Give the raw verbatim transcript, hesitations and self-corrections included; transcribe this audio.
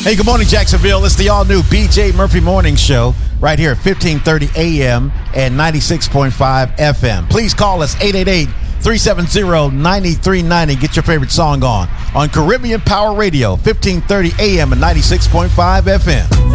Hey, good morning, Jacksonville. It's the all-new B J Murphy Morning Show right here at fifteen thirty A M and ninety-six point five F M. Please call us eight eight eight, three seven zero, nine three nine zero. Get your favorite song on on Caribbean Power Radio, fifteen thirty A M and ninety-six point five F M.